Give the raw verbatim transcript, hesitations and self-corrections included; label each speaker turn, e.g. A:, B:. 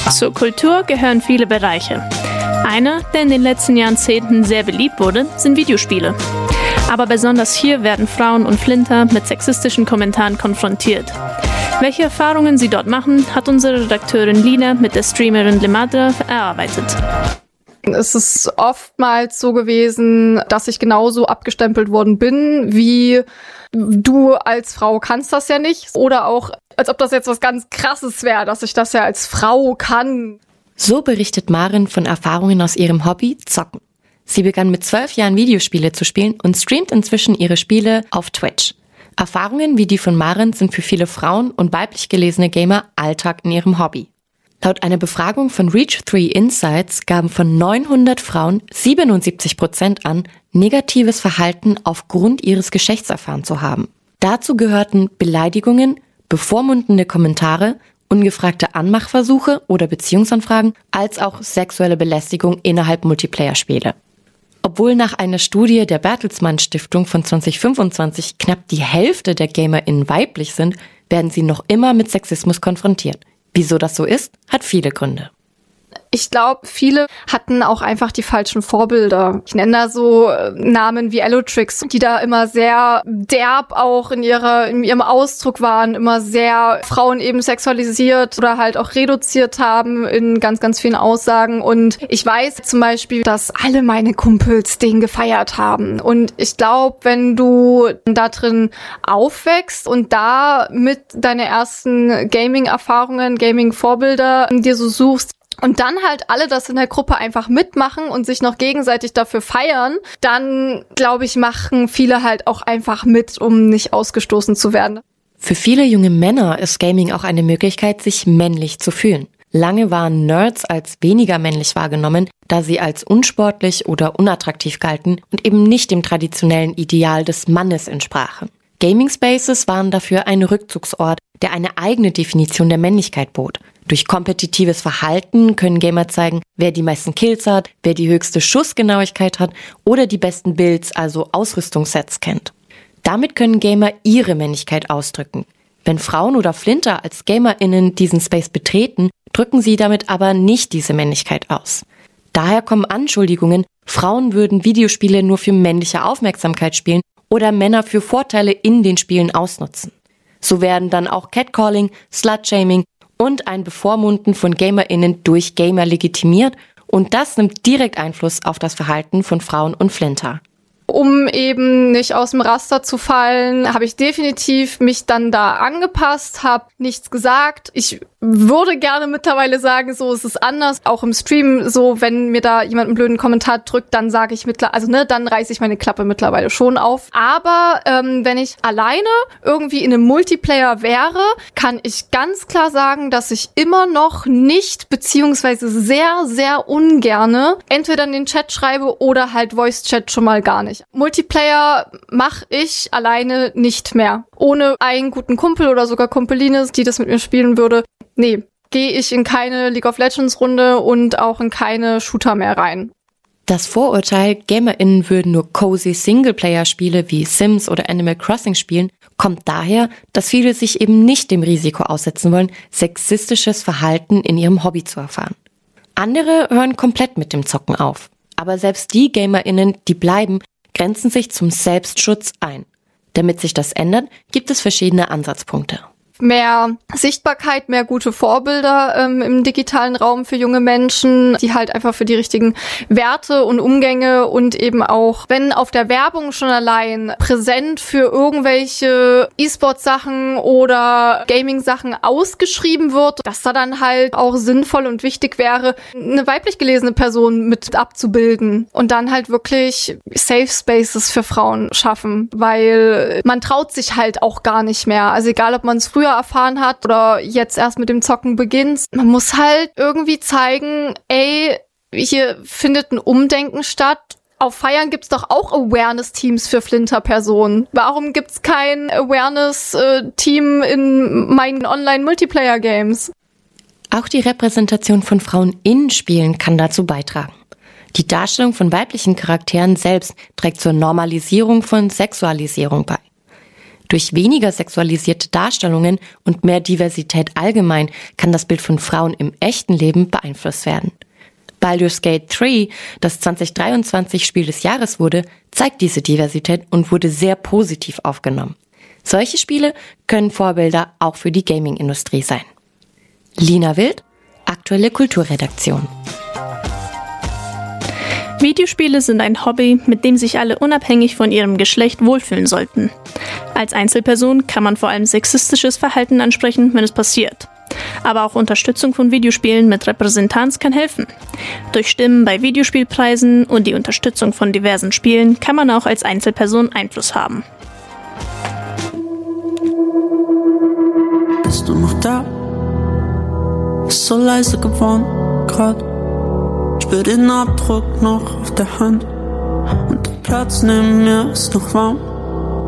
A: Zur Kultur gehören viele Bereiche. Einer, der in den letzten Jahrzehnten sehr beliebt wurde, sind Videospiele. Aber besonders hier werden Frauen und Flinter mit sexistischen Kommentaren konfrontiert. Welche Erfahrungen sie dort machen, hat unsere Redakteurin Lina mit der Streamerin Lemadra erarbeitet.
B: Es ist oftmals so gewesen, dass ich genauso abgestempelt worden bin, wie du als Frau kannst das ja nicht. Oder auch, als ob das jetzt was ganz Krasses wäre, dass ich das ja als Frau kann.
C: So berichtet Maren von Erfahrungen aus ihrem Hobby Zocken. Sie begann mit zwölf Jahren Videospiele zu spielen und streamt inzwischen ihre Spiele auf Twitch. Erfahrungen wie die von Maren sind für viele Frauen und weiblich gelesene Gamer Alltag in ihrem Hobby. Laut einer Befragung von Reach drei Insights gaben von neunhundert Frauen siebenundsiebzig Prozent an, negatives Verhalten aufgrund ihres Geschlechts erfahren zu haben. Dazu gehörten Beleidigungen, bevormundende Kommentare, ungefragte Anmachversuche oder Beziehungsanfragen, als auch sexuelle Belästigung innerhalb Multiplayer-Spiele. Obwohl nach einer Studie der Bertelsmann Stiftung von zwanzig fünfundzwanzig knapp die Hälfte der GamerInnen weiblich sind, werden sie noch immer mit Sexismus konfrontiert. Wieso das so ist, hat viele Gründe.
B: Ich glaube, viele hatten auch einfach die falschen Vorbilder. Ich nenne da so Namen wie Allotrix, die da immer sehr derb auch in ihrer in ihrem Ausdruck waren, immer sehr Frauen eben sexualisiert oder halt auch reduziert haben in ganz, ganz vielen Aussagen. Und ich weiß zum Beispiel, dass alle meine Kumpels den gefeiert haben. Und ich glaube, wenn du da drin aufwächst und da mit deine ersten Gaming-Erfahrungen, Gaming-Vorbilder dir so suchst, und dann halt alle das in der Gruppe einfach mitmachen und sich noch gegenseitig dafür feiern, dann, glaube ich, machen viele halt auch einfach mit, um nicht ausgestoßen zu werden.
C: Für viele junge Männer ist Gaming auch eine Möglichkeit, sich männlich zu fühlen. Lange waren Nerds als weniger männlich wahrgenommen, da sie als unsportlich oder unattraktiv galten und eben nicht dem traditionellen Ideal des Mannes entsprachen. Gaming Spaces waren dafür ein Rückzugsort, der eine eigene Definition der Männlichkeit bot. Durch kompetitives Verhalten können Gamer zeigen, wer die meisten Kills hat, wer die höchste Schussgenauigkeit hat oder die besten Builds, also Ausrüstungssets, kennt. Damit können Gamer ihre Männlichkeit ausdrücken. Wenn Frauen oder Flinter als GamerInnen diesen Space betreten, drücken sie damit aber nicht diese Männlichkeit aus. Daher kommen Anschuldigungen, Frauen würden Videospiele nur für männliche Aufmerksamkeit spielen oder Männer für Vorteile in den Spielen ausnutzen. So werden dann auch Catcalling, Slutshaming und ein Bevormunden von GamerInnen durch Gamer legitimiert und das nimmt direkt Einfluss auf das Verhalten von Frauen und Flinter.
B: Um eben nicht aus dem Raster zu fallen, habe ich definitiv mich dann da angepasst, habe nichts gesagt. Ich würde gerne mittlerweile sagen, so ist es anders. Auch im Stream, so wenn mir da jemand einen blöden Kommentar drückt, dann sage ich mittlerweile, also ne, dann reiße ich meine Klappe mittlerweile schon auf. Aber ähm, wenn ich alleine irgendwie in einem Multiplayer wäre, kann ich ganz klar sagen, dass ich immer noch nicht, beziehungsweise sehr, sehr ungerne entweder in den Chat schreibe oder halt Voice-Chat schon mal gar nicht. Multiplayer mache ich alleine nicht mehr. Ohne einen guten Kumpel oder sogar Kumpeline, die das mit mir spielen würde, nee, gehe ich in keine League of Legends Runde und auch in keine Shooter mehr rein.
C: Das Vorurteil, GamerInnen würden nur cozy Singleplayer-Spiele wie Sims oder Animal Crossing spielen, kommt daher, dass viele sich eben nicht dem Risiko aussetzen wollen, sexistisches Verhalten in ihrem Hobby zu erfahren. Andere hören komplett mit dem Zocken auf. Aber selbst die GamerInnen, die bleiben, grenzen sich zum Selbstschutz ein. Damit sich das ändert, gibt es verschiedene Ansatzpunkte.
B: Mehr Sichtbarkeit, mehr gute Vorbilder ähm, im digitalen Raum für junge Menschen, die halt einfach für die richtigen Werte und Umgänge und eben auch, wenn auf der Werbung schon allein präsent für irgendwelche E-Sport-Sachen oder Gaming-Sachen ausgeschrieben wird, dass da dann halt auch sinnvoll und wichtig wäre, eine weiblich gelesene Person mit abzubilden und dann halt wirklich Safe Spaces für Frauen schaffen, weil man traut sich halt auch gar nicht mehr. Also egal, ob man es früher erfahren hat oder jetzt erst mit dem Zocken beginnt. Man muss halt irgendwie zeigen, ey, hier findet ein Umdenken statt. Auf Feiern gibt's doch auch Awareness-Teams für Flinter-Personen. Warum gibt's kein Awareness-Team in meinen Online-Multiplayer-Games?
C: Auch die Repräsentation von Frauen in Spielen kann dazu beitragen. Die Darstellung von weiblichen Charakteren selbst trägt zur Normalisierung von Sexualisierung bei. Durch weniger sexualisierte Darstellungen und mehr Diversität allgemein kann das Bild von Frauen im echten Leben beeinflusst werden. Baldur's Gate drei, das zwanzig dreiundzwanzig Spiel des Jahres wurde, zeigt diese Diversität und wurde sehr positiv aufgenommen. Solche Spiele können Vorbilder auch für die Gaming-Industrie sein. Lina Wild, aktuelle Kulturredaktion.
A: Videospiele sind ein Hobby, mit dem sich alle unabhängig von ihrem Geschlecht wohlfühlen sollten. Als Einzelperson kann man vor allem sexistisches Verhalten ansprechen, wenn es passiert. Aber auch Unterstützung von Videospielen mit Repräsentanz kann helfen. Durch Stimmen bei Videospielpreisen und die Unterstützung von diversen Spielen kann man auch als Einzelperson Einfluss haben.
D: Bist du noch da? Ist so leise geworden, grad. Spür den Abdruck noch auf der Hand. Und der Platz neben mir ist noch warm.